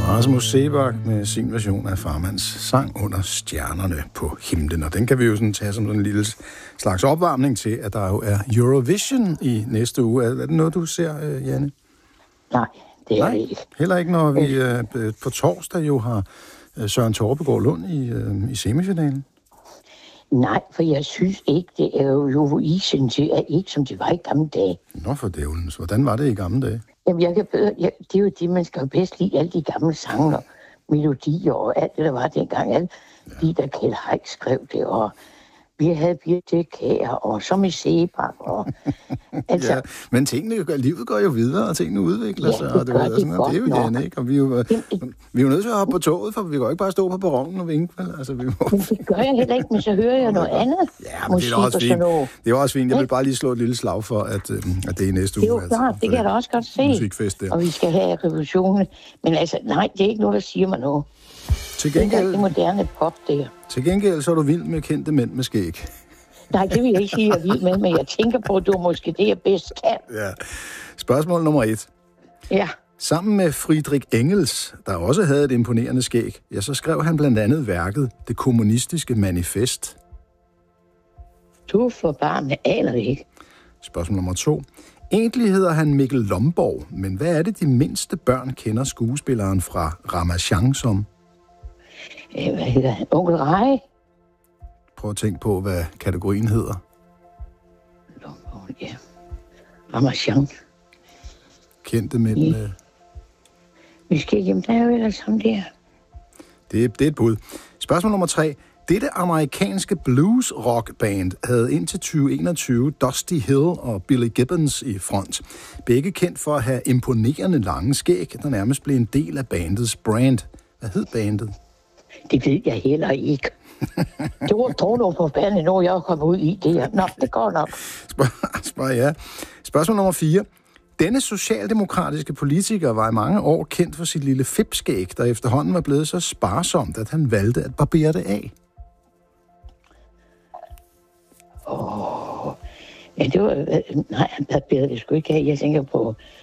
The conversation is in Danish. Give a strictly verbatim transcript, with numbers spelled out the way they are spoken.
Rasmus Seebach med sin version af Farmans sang Under stjernerne på himlen. Og den kan vi jo sådan tage som sådan en lille slags opvarmning til, at der jo er Eurovision i næste uge. Er det noget, du ser, Janne? Nej, det er Nej, det ikke. Heller ikke, når vi øh, på torsdag jo har Søren Torpegaard Lund i, øh, i semifinalen? Nej, for jeg synes ikke, det er jo Eurovision, det er ikke, som det var i gamle dage. Nå for dævlen, hvordan var det i gamle dage? Jamen, jeg kan bedre, jeg, det er jo det, man skal jo bedst lide, alle de gamle sange og melodier og alt det, der var dengang. Alle ja. De, der Kjeld Haik skrev det, og vi havde Birte Kjær, og så med Seebach, og altså... Ja, men tingene, livet går jo videre, og tingene udvikler ja, sig, det og det, gør og det sådan, og det er jo igen, ikke? Og vi er jo, vi er jo nødt til at hoppe på toget, for vi kan jo ikke bare stå på perronen og vinke, vel? Altså, vi må... Men det gør jeg heller ikke, men så hører jeg noget andet. Ja, men det er også fint. Det er også fint. Jeg vil bare lige slå et lille slag for, at, at det er næste uge. Det er jo klart, det kan jeg da også godt se. Musikfest der. Og vi skal have revolutionen. Men altså, nej, det er ikke noget, der siger mig noget. Til gengæld, det er det moderne pop, der. Til gengæld så er du vild med kendte mænd med skæg. Nej, det vil jeg ikke sige, jeg er vild med, men jeg tænker på, at du måske det, jeg bedst kan. Ja. Spørgsmål nummer et. Ja. Sammen med Friedrich Engels, der også havde et imponerende skæg, ja, så skrev han blandt andet værket Det kommunistiske manifest. Du for barnet aner det ikke. Spørgsmål nummer to. Egentlig hedder han Mikkel Lomborg, men hvad er det, de mindste børn kender skuespilleren fra Ramachan som? Øh, hvad hedder han? Onkel Rej? Prøv at tænke på, hvad kategorien hedder. Lomborg, ja. Ramachan. Kendte mænd med... Ja. Vi skal hjem, der er jo ellers ham der. Det, det er et bud. Spørgsmål nummer tre. Dette amerikanske blues-rock-band havde indtil tyve enogtyve Dusty Hill og Billy Gibbons i front. Begge kendt for at have imponerende lange skæg, der nærmest blev en del af bandets brand. Hvad hed bandet? Det ved jeg heller ikke. Det var dog nogle forfærdelige, når jeg kommer ud i det her. Nå, det går nok. Spørg, spørg, ja. Spørgsmål nummer fire. Denne socialdemokratiske politiker var i mange år kendt for sit lille fipskæg, der efterhånden var blevet så sparsomt, at han valgte at barbere det af. Åh, oh, ja, det var... Nej, han barberede det sgu ikke af. Jeg tænker på